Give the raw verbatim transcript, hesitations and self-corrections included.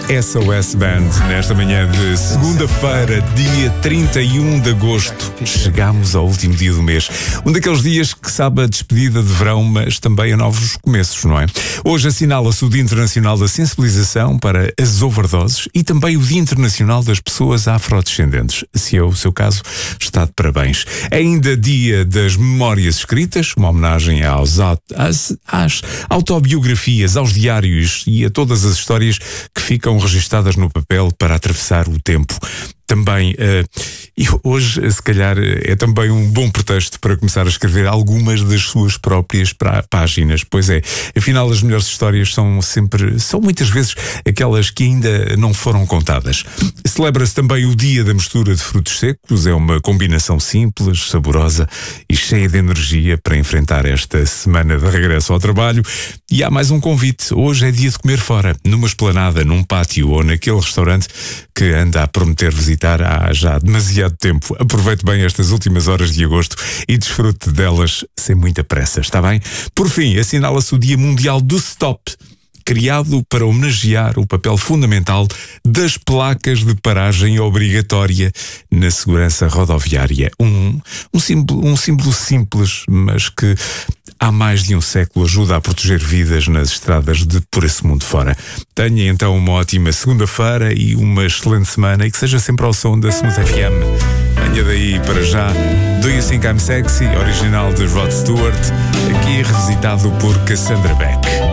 S O S Band, nesta manhã de segunda-feira, dia trinta e um de agosto. Chegámos ao último dia do mês. Um daqueles dias que sabe a despedida de verão, mas também a novos começos, não é? Hoje assinala-se o Dia Internacional da Sensibilização para as Overdoses e também o Dia Internacional das Pessoas Afrodescendentes. Se é o seu caso, está de parabéns. É ainda Dia das Memórias Escritas, uma homenagem aos, às, às autobiografias, aos diários e a todas as histórias que ficam registadas no papel para atravessar o tempo. Também, uh, e hoje, se calhar, é também um bom pretexto para começar a escrever algumas das suas próprias pra- páginas. Pois é, afinal, as melhores histórias são sempre, são muitas vezes aquelas que ainda não foram contadas. Celebra-se também o Dia da Mistura de Frutos Secos. É uma combinação simples, saborosa e cheia de energia para enfrentar esta semana de regresso ao trabalho. E há mais um convite. Hoje é dia de comer fora, numa esplanada, num pátio ou naquele restaurante que anda a prometer visitar há já demasiado tempo. Aproveite bem estas últimas horas de agosto e desfrute delas sem muita pressa, está bem? Por fim, assinala-se o Dia Mundial do Stop, criado para homenagear o papel fundamental das placas de paragem obrigatória na segurança rodoviária. Um, um, símbolo, um símbolo simples, mas que há mais de um século ajuda a proteger vidas nas estradas de por esse mundo fora. Tenha então uma ótima segunda-feira e uma excelente semana e que seja sempre ao som da Smooth F M. Venha daí para já Do You Think I'm Sexy, original de Rod Stewart, aqui revisitado por Cassandra Beck.